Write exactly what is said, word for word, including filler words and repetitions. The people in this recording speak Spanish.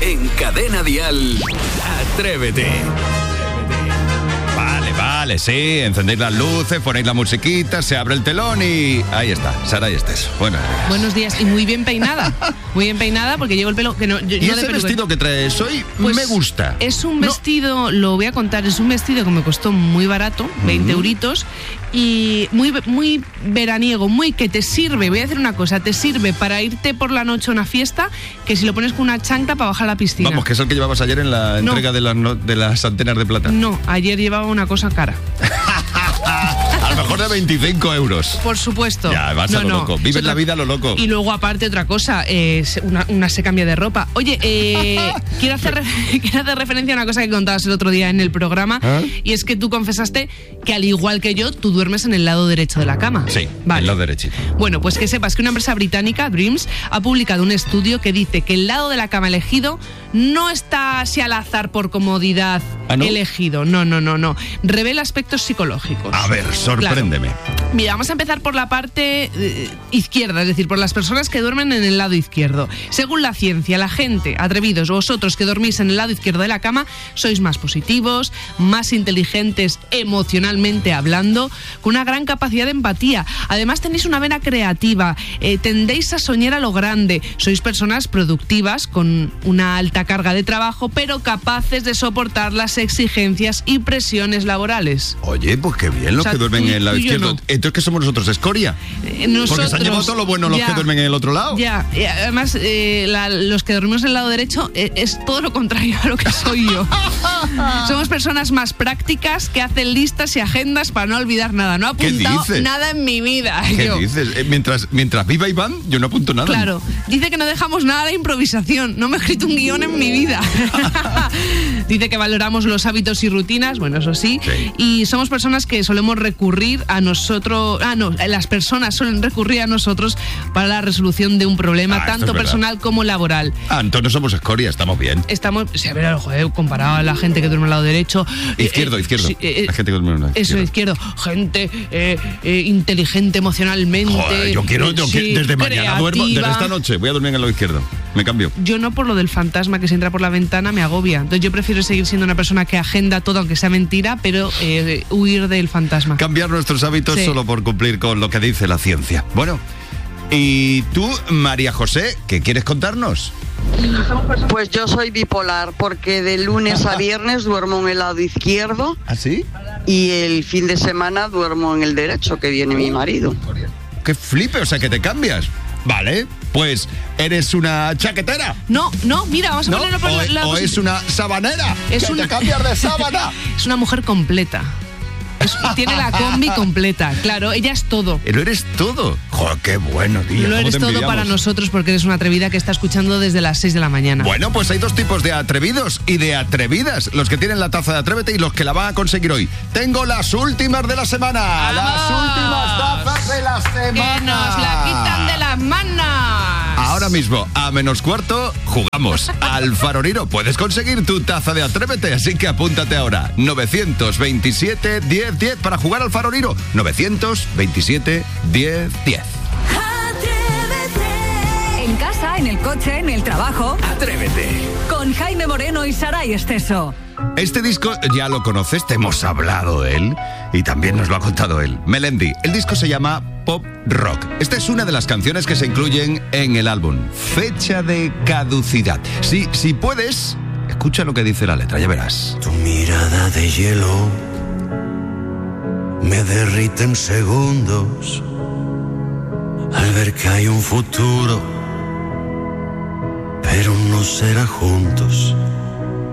En Cadena Dial, Atrévete. Vale, vale, sí, encendéis las luces, ponéis la musiquita, se abre el telón y ahí está, Sara y Estés. Buenos días. Buenos días, y muy bien peinada. Muy bien peinada porque llevo el pelo que no, yo, ¿Y no ese de vestido que traes hoy? Pues me gusta. Es un No. vestido, lo voy a contar, es un vestido que me costó muy barato, veinte euritos, y muy, muy veraniego, muy que te sirve, voy a decir una cosa, te sirve para irte por la noche a una fiesta, que si lo pones con una chancla para bajar a la piscina. Vamos, que es el que llevabas ayer en la No. entrega de las, no- de las antenas de plata. No, ayer llevaba una cosa cara. A lo mejor de veinticinco euros. Por supuesto. Ya, vas No, a lo no. loco. Vives Es otra- la vida a lo loco. Y luego, aparte, otra cosa, eh, se- una, una se cambia de ropa. Oye, eh, quiero, hacer, re- quiero hacer referencia a una cosa que contabas el otro día en el programa, ¿Ah? y es que tú confesaste que, al igual que yo, tú duermes en el lado derecho de la cama. Sí, Vale. el lado derechito. Bueno, pues que sepas que una empresa británica, Dreams, ha publicado un estudio que dice que el lado de la cama elegido no está así al azar por comodidad ¿Ah, no? elegido. No, no, no, no. Revela aspectos psicológicos. A ver, sorpréndeme. Claro. Mira, vamos a empezar por la parte eh, izquierda, es decir, por las personas que duermen en el lado izquierdo. Según la ciencia, la gente, atrevidos, vosotros que dormís en el lado izquierdo de la cama, sois más positivos, más inteligentes emocionalmente hablando, con una gran capacidad de empatía. Además, tenéis una vena creativa, eh, tendéis a soñar a lo grande, sois personas productivas con una alta carga de trabajo, pero capaces de soportar las exigencias y presiones laborales. Oye, pues qué bien los O sea, que duermen tú- en el lado tú y yo izquierdo. no. Entonces, ¿qué somos nosotros? ¿Escoria? Eh, nosotros, Porque se han llevado todo lo bueno los ya, que duermen en el otro lado. Ya, y además eh, la- los que dormimos en el lado derecho eh, es todo lo contrario a lo que soy yo. Somos personas más prácticas que hacen listas y agendas para no olvidar nada. No he ¿Qué apuntado dices? nada en mi vida. ¿Qué yo. dices? Eh, mientras, mientras viva Iván, yo no apunto nada. Claro, dice que no dejamos nada a la improvisación. No me he escrito un guión en mi vida. Dice que valoramos los hábitos y rutinas, bueno, eso sí, Sí. y somos personas que solemos recurrir a nosotros, ah, no, las personas suelen recurrir a nosotros para la resolución de un problema, Ah, esto tanto es verdad. personal como laboral. Ah, entonces no somos escoria, estamos bien. Estamos, o sea, a ver, joder, comparado a la gente que duerme al lado derecho. Izquierdo, eh, izquierdo. sí, eh, La gente que duerme en el lado Eso, izquierdo. izquierdo. Gente eh, eh, inteligente emocionalmente. Joder, yo quiero, yo sí, quiero- desde mañana duermo, desde creativa. esta noche voy a dormir en el lado izquierdo. Me cambio. Yo no, por lo del fantasma que se entra por la ventana me agobia. Entonces yo prefiero seguir siendo una persona que agenda todo, aunque sea mentira, pero eh, huir del fantasma. Cambiar nuestros hábitos Sí. solo por cumplir con lo que dice la ciencia. Bueno, y tú, María José, ¿qué quieres contarnos? Pues yo soy bipolar porque de lunes a viernes duermo en el lado izquierdo ¿Ah, sí? y el fin de semana duermo en el derecho, que viene mi marido. ¡Qué flipe! O sea, que te cambias. Vale, pues eres una chaquetera. No, no, mira, vamos a ¿No? ponerlo por o, la, la o es una sabanera. Es que una- te cambias de sábana. Es una mujer completa. Es- tiene la combi completa, claro, ella es todo. Pero eres todo. Joder, qué bueno, tío. Lo ¿cómo eres te todo envidiamos? para nosotros porque eres una atrevida que está escuchando desde las seis de la mañana. Bueno, pues hay dos tipos de atrevidos y de atrevidas. Los que tienen la taza de Atrévete y los que la van a conseguir hoy. Tengo las últimas de la semana. ¡Vamos! Las últimas tazas de la semana. ¡Que nos la quitan de las manos! Ahora mismo, a menos cuarto, jugamos al Faroriro. Puedes conseguir tu taza de Atrévete, así que apúntate ahora. novecientos veintisiete diez diez para jugar al Faroriro. novecientos veintisiete diez diez. En casa, en el coche, en el trabajo. Atrévete. Con Jaime Moreno y Saray Esteso. Este disco ya lo conoces, te hemos hablado de él y también nos lo ha contado él. Melendi, el disco se llama Pop Rock. Esta es una de las canciones que se incluyen en el álbum. Fecha de caducidad. Si, si puedes, escucha lo que dice la letra, ya verás. Tu mirada de hielo me derrite en segundos al ver que hay un futuro, pero no será juntos.